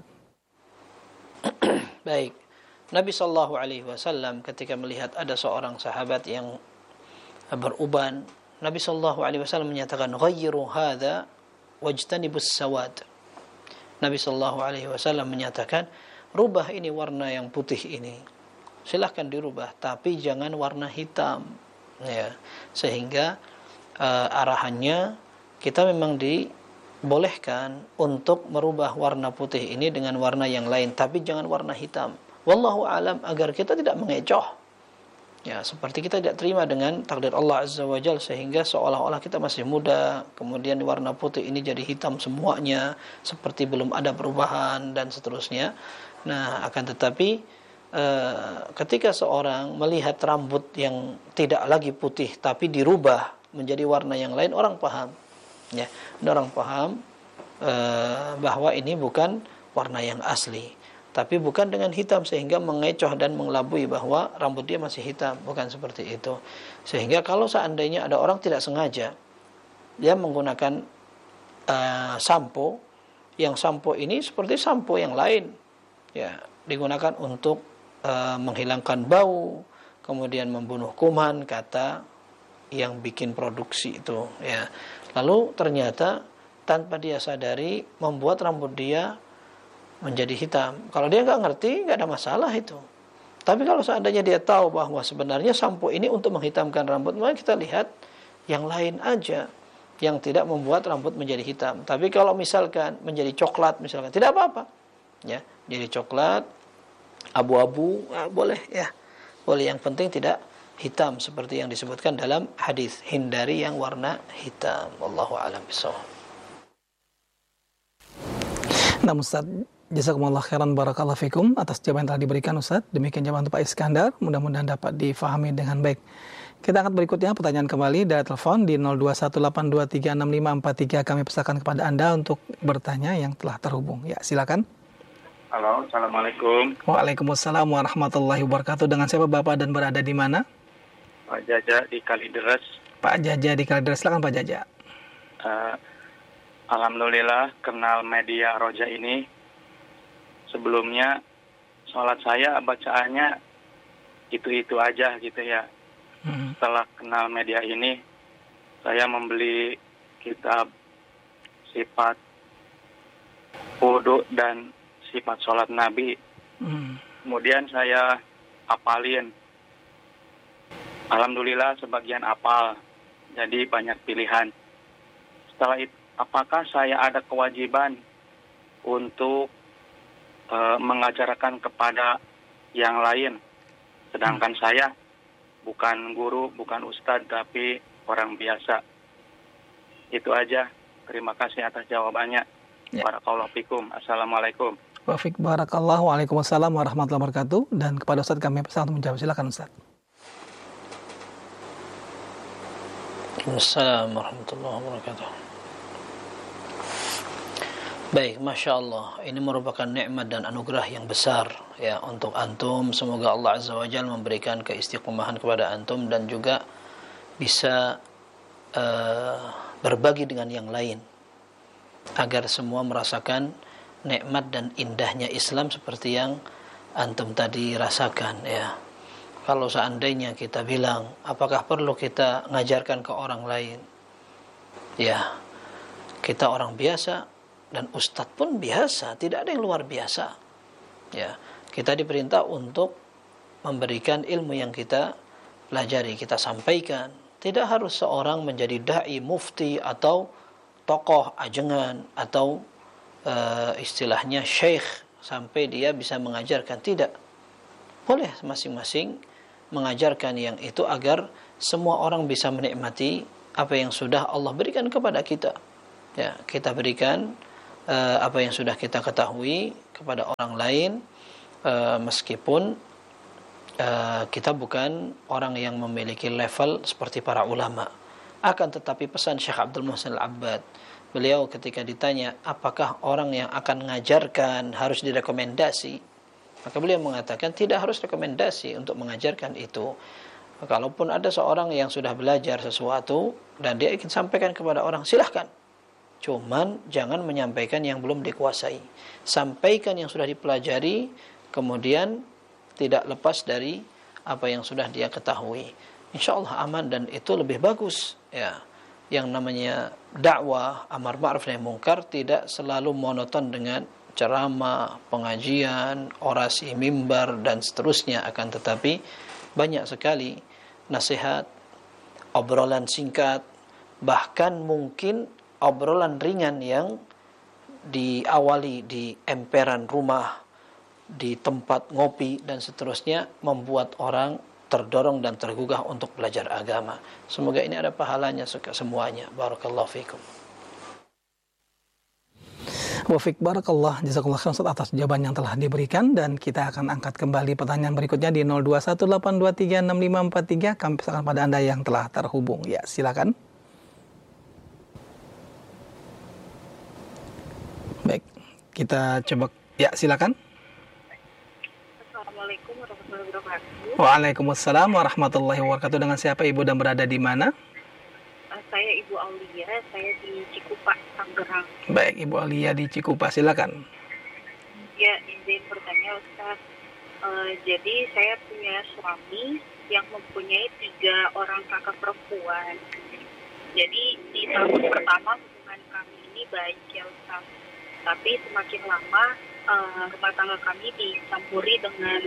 Baik. Nabi sallallahu alaihi wasallam ketika melihat ada seorang sahabat yang beruban, Nabi sallallahu alaihi wasallam menyatakan ghayyiru hadza wajtanibus sawad. Nabi sallallahu alaihi wasallam menyatakan, rubah ini warna yang putih ini. Silahkan dirubah, tapi jangan warna hitam. Ya, sehingga arahannya kita memang dibolehkan untuk merubah warna putih ini dengan warna yang lain, tapi jangan warna hitam. Wallahu alam, agar kita tidak mengecoh. Ya, seperti kita tidak terima dengan takdir Allah Azza wa Jalla, sehingga seolah-olah kita masih muda, kemudian warna putih ini jadi hitam semuanya, seperti belum ada perubahan dan seterusnya. Nah, akan tetapi ketika seorang melihat rambut yang tidak lagi putih tapi dirubah menjadi warna yang lain, orang paham. Ya, orang paham bahwa ini bukan warna yang asli, tapi bukan dengan hitam sehingga mengecoh dan mengelabui bahwa rambut dia masih hitam, bukan seperti itu. Sehingga kalau seandainya ada orang tidak sengaja dia menggunakan sampo, yang sampo ini seperti sampo yang lain, ya, digunakan untuk menghilangkan bau, kemudian membunuh kuman, kata yang bikin produksi itu, ya. Lalu ternyata tanpa dia sadari membuat rambut dia menjadi hitam. Kalau dia nggak ngerti, nggak ada masalah itu. Tapi kalau seandainya dia tahu bahwa sebenarnya sampo ini untuk menghitamkan rambut, maka kita lihat yang lain aja yang tidak membuat rambut menjadi hitam. Tapi kalau misalkan menjadi coklat, misalkan, tidak apa-apa, ya, jadi coklat, abu-abu, boleh, ya, boleh. Yang penting tidak hitam seperti yang disebutkan dalam hadis, hindari yang warna hitam. Wallahu a'lam bishawab. Nah, Ustaz, jazakumullah khairan barakallahu fikum atas jawaban yang telah diberikan Ustaz. Demikian jawaban untuk Pak Iskandar, mudah-mudahan dapat difahami dengan baik. Kita angkat berikutnya pertanyaan kembali dari telepon di 0218236543. Kami persilakan kepada Anda untuk bertanya yang telah terhubung. Ya, silakan. Halo, Assalamualaikum. Waalaikumsalam warahmatullahi wabarakatuh. Dengan siapa Bapak dan berada di mana? Pak Jaja di Kalideres. Pak Jaja di Kalideres, silakan Pak Jaja. Alhamdulillah kenal media Roja ini. Sebelumnya sholat saya bacaannya itu-itu aja gitu ya. Setelah kenal media ini, saya membeli kitab sifat wudu dan sifat sholat Nabi. Kemudian saya hafalin. Alhamdulillah sebagian hafal, jadi banyak pilihan. Setelah itu, apakah saya ada kewajiban untuk mengajarkan kepada yang lain? Sedangkan saya bukan guru, bukan ustadz, tapi orang biasa. Itu aja. Terima kasih atas jawabannya. Ya. Barakallahu fikum. Assalamualaikum. Wafik barakallah. Waalaikumsalam warahmatullahi wabarakatuh. Dan kepada Ustaz kami pesan untuk menjawab. Silakan Ustaz. Assalamualaikum warahmatullahi wabarakatuh. Baik, Masya Allah, ini merupakan nikmat dan anugerah yang besar, ya, untuk antum. Semoga Allah Azza wa Jalla memberikan keistiqomahan kepada antum dan juga bisa berbagi dengan yang lain agar semua merasakan nikmat dan indahnya Islam seperti yang antum tadi rasakan, ya. Kalau seandainya kita bilang, apakah perlu kita ngajarkan ke orang lain? Ya, kita orang biasa dan ustadz pun biasa, tidak ada yang luar biasa. Ya, kita diperintah untuk memberikan ilmu yang kita pelajari, kita sampaikan. Tidak harus seorang menjadi dai, mufti atau tokoh ajengan atau istilahnya syekh sampai dia bisa mengajarkan. Tidak. Boleh masing-masing mengajarkan yang itu agar semua orang bisa menikmati apa yang sudah Allah berikan kepada kita. Ya, kita berikan apa yang sudah kita ketahui kepada orang lain, meskipun kita bukan orang yang memiliki level seperti para ulama. Akan tetapi pesan Syekh Abdul Muhsin Al-Abbad, beliau ketika ditanya apakah orang yang akan mengajarkan harus direkomendasi, maka beliau mengatakan tidak harus rekomendasi untuk mengajarkan itu. Kalaupun ada seorang yang sudah belajar sesuatu dan dia ingin sampaikan kepada orang, silahkan. Cuman jangan menyampaikan yang belum dikuasai. Sampaikan yang sudah dipelajari, kemudian tidak lepas dari apa yang sudah dia ketahui. InsyaAllah aman dan itu lebih bagus. Ya, yang namanya dakwah amar ma'ruf nahi munkar tidak selalu monoton dengan ceramah, pengajian, orasi mimbar dan seterusnya, akan tetapi banyak sekali nasihat, obrolan singkat, bahkan mungkin obrolan ringan yang diawali di emperan rumah, di tempat ngopi dan seterusnya, membuat orang terdorong dan tergugah untuk belajar agama. Semoga ini ada pahalanya semuanya. Barakallahu fikum. Wafik barakallah, jazakallah khairan Ustaz atas jawaban yang telah diberikan, dan kita akan angkat kembali pertanyaan berikutnya di 0218236543. Kami persilakan pada Anda yang telah terhubung. Ya, silakan. Baik, kita coba. Ya, silakan. Assalamualaikum warahmatullahi wabarakatuh. Waalaikumsalam warahmatullahi wabarakatuh. Dengan siapa Ibu dan berada di mana? Saya Ibu Aulia, saya di Cikupa, Tangerang. Baik, Ibu Aulia di Cikupa, silakan. Ya, izin bertanya Ustaz. Jadi saya punya suami yang mempunyai 3 orang kakak perempuan. Jadi di tahun pertama hubungan kami ini baik ya Ustaz. Tapi semakin lama rumah tangga kami dicampuri dengan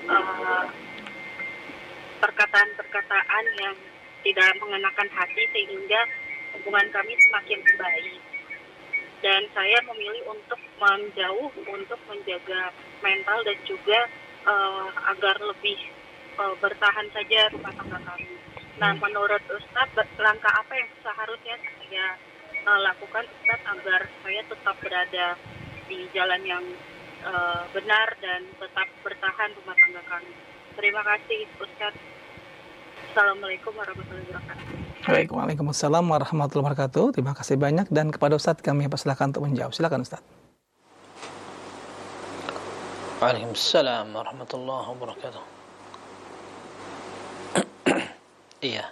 perkataan-perkataan yang tidak mengenakan hati, sehingga hubungan kami semakin baik. Dan saya memilih untuk menjauh, untuk menjaga mental dan juga agar lebih bertahan saja rumah tangga kami. Nah, menurut Ustadz, langkah apa yang seharusnya saya lakukan Ustadz agar saya tetap berada di jalan yang benar dan tetap bertahan rumah tangga kami? Terima kasih Ustadz. Assalamualaikum warahmatullahi wabarakatuh. Baik, waalaikumsalam warahmatullahi wabarakatuh. Terima kasih banyak, dan kepada Ustadz kami persilakan untuk menjawab. Silakan Ustadz. Waalaikumsalam warahmatullahi wabarakatuh. Iya,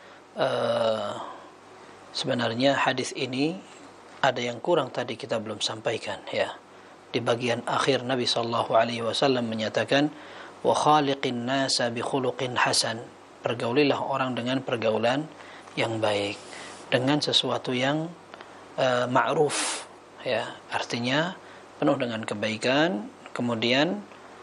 sebenarnya hadis ini ada yang kurang tadi kita belum sampaikan ya. Di bagian akhir Nabi SAW menyatakan, wa khaliqin nasa bi khuluqin hasan. Pergaulilah orang dengan pergaulan yang baik, dengan sesuatu yang ma'ruf ya, artinya penuh dengan kebaikan, kemudian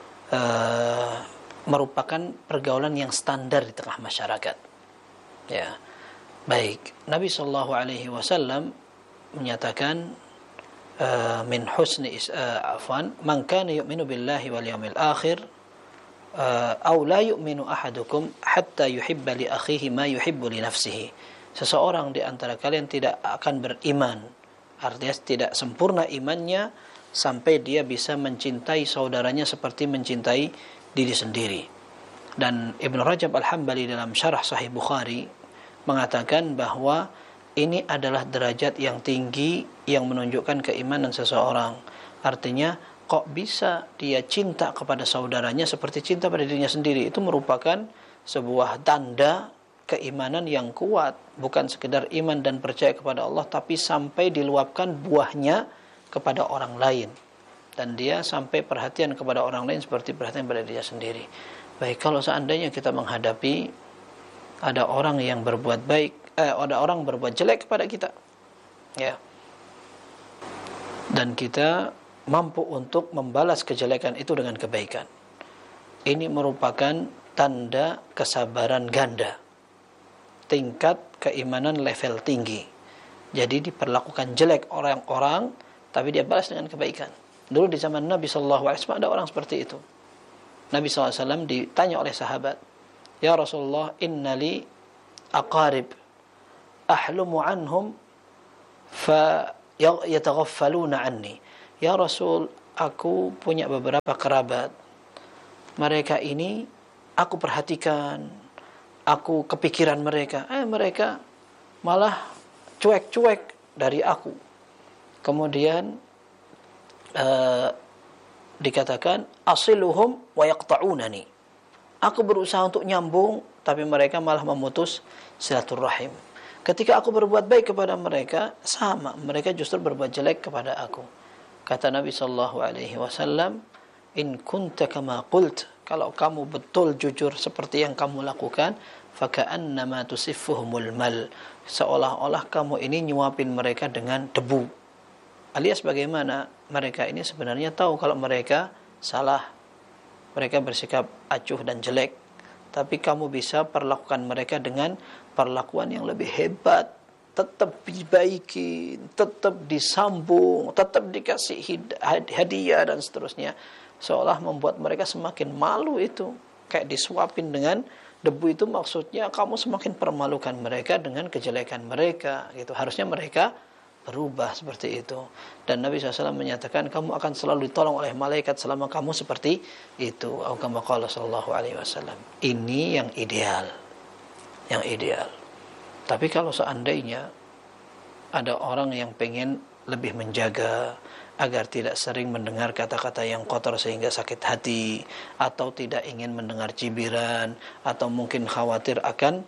merupakan pergaulan yang standar di tengah masyarakat ya. Baik, Nabi SAW menyatakan min husni man kana yu'minu billahi wal yawmil akhir aw la yu'minu ahadukum hatta yuhibba li akhihi ma yuhibbu li nafsihi. Seseorang di antara kalian tidak akan beriman, artinya tidak sempurna imannya sampai dia bisa mencintai saudaranya seperti mencintai diri sendiri. Dan Ibn Rajab Al-Hambali dalam syarah Sahih Bukhari mengatakan bahwa ini adalah derajat yang tinggi yang menunjukkan keimanan seseorang. Artinya, kok bisa dia cinta kepada saudaranya seperti cinta pada dirinya sendiri? Itu merupakan sebuah tanda keimanan yang kuat, bukan sekedar iman dan percaya kepada Allah, tapi sampai diluapkan buahnya kepada orang lain, dan dia sampai perhatian kepada orang lain seperti perhatian pada dirinya sendiri. Baik, kalau seandainya kita menghadapi ada orang yang berbuat baik, ada orang berbuat jelek kepada kita ya, dan kita mampu untuk membalas kejelekan itu dengan kebaikan, ini merupakan tanda kesabaran ganda, tingkat keimanan level tinggi. Jadi diperlakukan jelek orang-orang, tapi dia balas dengan kebaikan. Dulu di zaman Nabi SAW ada orang seperti itu. Nabi SAW ditanya oleh sahabat, ya Rasulullah, innali aqarib ahlumu anhum fa yataghafaluna anni. Ya Rasul, aku punya beberapa kerabat. Mereka ini aku perhatikan, aku kepikiran mereka. Mereka malah cuek-cuek dari aku. Kemudian dikatakan asiluhum wa yaqta'unani. Aku berusaha untuk nyambung, tapi mereka malah memutus silaturahim. Ketika aku berbuat baik kepada mereka, sama, mereka justru berbuat jelek kepada aku. Kata Nabi sallallahu alaihi wasallam, in kunta kama qult, kalau kamu betul jujur seperti yang kamu lakukan, faka'annama tusiffuhumul mal, seolah-olah kamu ini nyuapin mereka dengan debu. Alias bagaimana? Mereka ini sebenarnya tahu kalau mereka salah, mereka bersikap acuh dan jelek, tapi kamu bisa perlakukan mereka dengan perlakuan yang lebih hebat, tetap dibaikin, tetap disambung, tetap dikasih hadiah dan seterusnya, seolah membuat mereka semakin malu. Itu kayak disuapin dengan debu. Itu maksudnya kamu semakin permalukan mereka dengan kejelekan mereka gitu. Harusnya mereka berubah seperti itu. Dan Nabi SAW menyatakan kamu akan selalu ditolong oleh malaikat selama kamu seperti itu. Kama qala sallallahu alaihi wasallam. Ini yang ideal. Yang ideal. Tapi kalau seandainya ada orang yang pengen lebih menjaga agar tidak sering mendengar kata-kata yang kotor sehingga sakit hati, atau tidak ingin mendengar cibiran, atau mungkin khawatir akan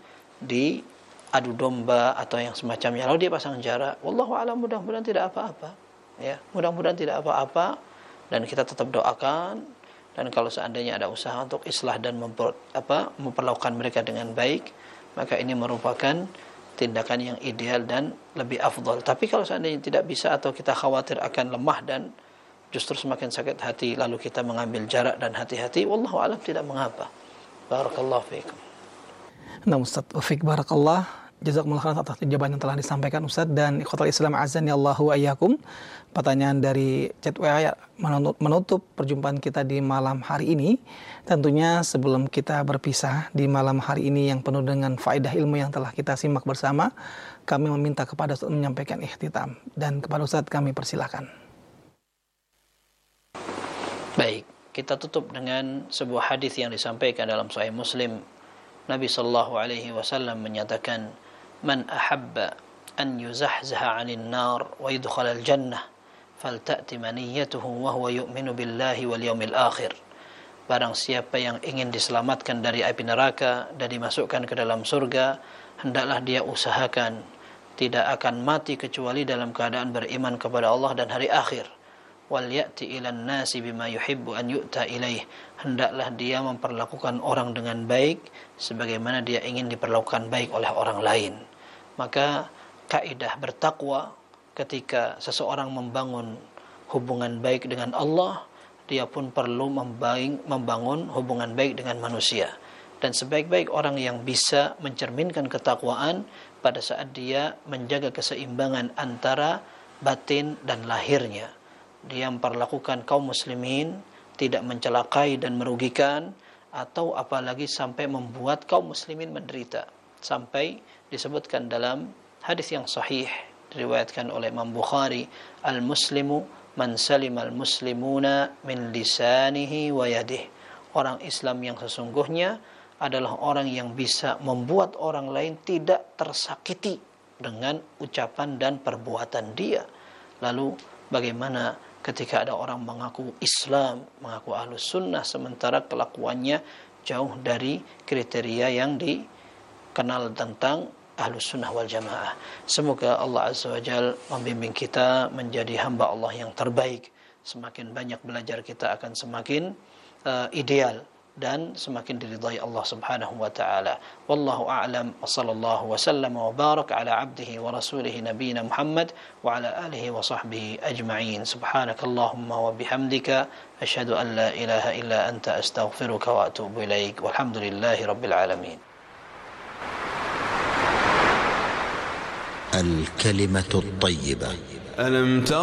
diadu domba atau yang semacamnya, lalu dia pasang jarak, wallahu a'lam, mudah-mudahan tidak apa-apa, ya, mudah-mudahan tidak apa-apa, dan kita tetap doakan. Dan kalau seandainya ada usaha untuk islah dan memperlakukan mereka dengan baik, maka ini merupakan tindakan yang ideal dan lebih afdal. Tapi kalau seandainya tidak bisa, atau kita khawatir akan lemah dan justru semakin sakit hati, lalu kita mengambil jarak dan hati-hati, wallahu a'lam, tidak mengapa. Barakallahu fiikum. Nah, Ustaz Taufik barakallah, jazakumullah khairan atas jawaban yang telah disampaikan Ustaz. Dan ikhwatal Islam azani Allahu wa iyyakum, pertanyaan dari chat WA menutup perjumpaan kita di malam hari ini. Tentunya sebelum kita berpisah di malam hari ini yang penuh dengan faedah ilmu yang telah kita simak bersama, kami meminta kepada Ustaz menyampaikan ikhtitam, dan kepada Ustaz kami persilakan. Baik, kita tutup dengan sebuah hadis yang disampaikan dalam Sahih Muslim. Nabi sallallahu alaihi wasallam menyatakan, "Man ahabba an yuzahzaha 'anil nar wa yudkhala al-jannah, falta'ti maniyatuhu wa huwa yu'minu billahi wal yawmil akhir." Barang siapa yang ingin diselamatkan dari api neraka dan dimasukkan ke dalam surga, hendaklah dia usahakan tidak akan mati kecuali dalam keadaan beriman kepada Allah dan hari akhir. Wal ya'ti ilan nasi bima yuhibbu an yu'ta ilaih, hendaklah dia memperlakukan orang dengan baik sebagaimana dia ingin diperlakukan baik oleh orang lain. Maka kaidah bertakwa, ketika seseorang membangun hubungan baik dengan Allah, dia pun perlu membangun hubungan baik dengan manusia. Dan sebaik-baik orang yang bisa mencerminkan ketakwaan pada saat dia menjaga keseimbangan antara batin dan lahirnya. Dia memperlakukan kaum muslimin tidak mencelakai dan merugikan, atau apalagi sampai membuat kaum muslimin menderita. Sampai disebutkan dalam hadis yang sahih diriwayatkan oleh Imam Bukhari, al-muslimu man salimal muslimuna min lisanihi wa yadihi. Orang Islam yang sesungguhnya adalah orang yang bisa membuat orang lain tidak tersakiti dengan ucapan dan perbuatan dia. Lalu bagaimana ketika ada orang mengaku Islam, mengaku Ahlus Sunnah, sementara kelakuannya jauh dari kriteria yang dikenal tentang Ahlus Sunnah wal Jamaah. Semoga Allah Azza wa Jal membimbing kita menjadi hamba Allah yang terbaik. Semakin banyak belajar kita akan semakin ideal dan semakin diridhai Allah Subhanahu wa taala. Wallahu a'lam, wa sallallahu wa sallama wa baraka ala abdihi wa rasulihi nabiyina Muhammad wa ala alihi wa sahbihi ajma'in. Subhanakallahumma wa bihamdika asyhadu an la ilaha illa anta astaghfiruka wa atubu ilaik. Walhamdulillahi rabbil alamin. الكلمة الطيبة. ألم تر